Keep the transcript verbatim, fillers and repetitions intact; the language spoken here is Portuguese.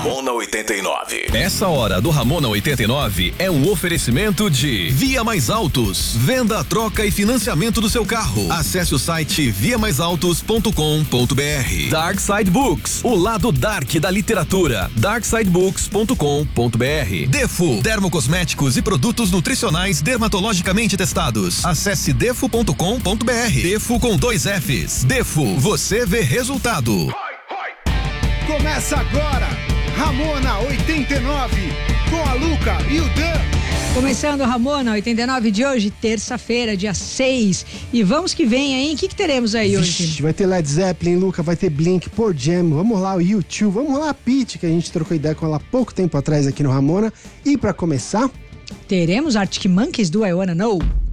Ramona oitenta e nove. Essa hora do Ramona oitenta e nove é um oferecimento de Via Mais Autos. Venda, troca e financiamento do seu carro. Acesse o site via mais autos ponto com ponto br. Dark Side Books, o lado dark da literatura. dark side books ponto com ponto br. Defo, dermocosméticos e produtos nutricionais dermatologicamente testados. Acesse defo ponto com ponto br. Defo com dois Fs. Defo, você vê resultado. Começa agora, Ramona oitenta e nove, com a Luca e o Dan. Começando o Ramona oitenta e nove de hoje, terça-feira, dia seis. E vamos que vem, hein? O que, que teremos aí Vixe, hoje? vai ter Led Zeppelin, Luca, vai ter Blink, Pearl Jam, vamos lá, o U dois, vamos lá, a Pitty, que a gente trocou ideia com ela há pouco tempo atrás aqui no Ramona. E pra começar, Teremos Arctic Monkeys do I Wanna Know.